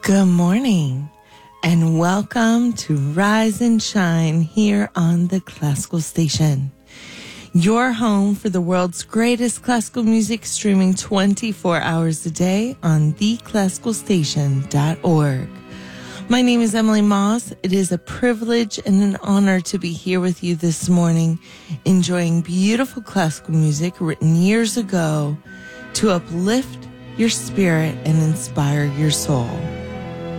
Good morning and welcome to Rise and Shine here on the Classical Station. Your home for the world's greatest classical music, streaming 24 hours a day on theclassicalstation.org. My name is Emily Moss. It is a privilege and an honor to be here with you this morning, enjoying beautiful classical music written years ago to uplift your spirit and inspire your soul.